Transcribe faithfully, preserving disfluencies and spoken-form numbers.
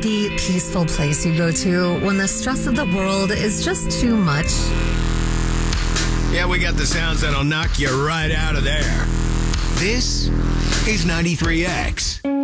steady, peaceful place you go to when the stress of the world is just too much? Yeah, we got the sounds that'll knock you right out of there. This is ninety-three X.